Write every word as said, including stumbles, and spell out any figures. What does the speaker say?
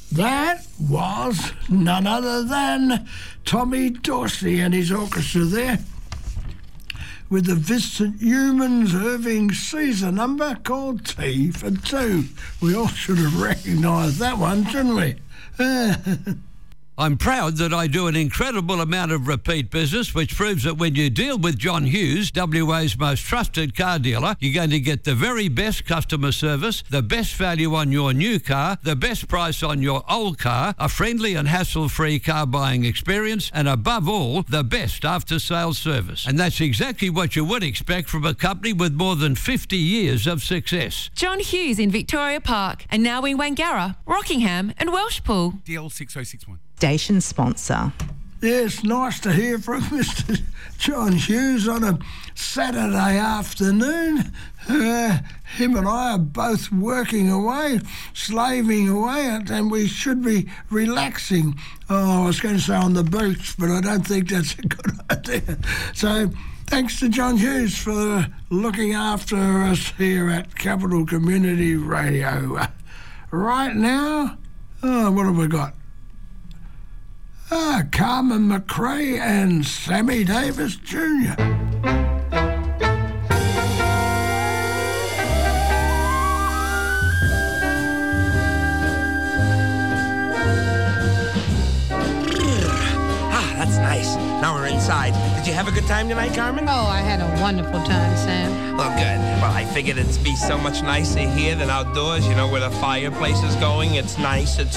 That was none other than Tommy Dorsey and his orchestra there, with the Vincent Youmans Irving Caesar number called Tea for Two. We all should have recognised that one, shouldn't we? I'm proud that I do an incredible amount of repeat business, which proves that when you deal with John Hughes, W A's most trusted car dealer, you're going to get the very best customer service, the best value on your new car, the best price on your old car, a friendly and hassle-free car buying experience, and above all, the best after-sales service. And that's exactly what you would expect from a company with more than fifty years of success. John Hughes in Victoria Park, and now in Wangara, Rockingham and Welshpool. D L six oh six one. Station sponsor. Yes, nice to hear from Mister John Hughes on a Saturday afternoon. Uh, him and I are both working away, slaving away, and we should be relaxing. Oh, I was going to say on the beach, but I don't think that's a good idea. So thanks to John Hughes for looking after us here at Capital Community Radio. Right now, oh, what have we got? Ah, Carmen McRae and Sammy Davis Junior Ah, that's nice. Now we're inside. Did you have a good time tonight, Carmen? Oh, I had a wonderful time, Sam. Well, good. Well, I figured it'd be so much nicer here than outdoors, you know, where the fireplace is going. It's nice, it's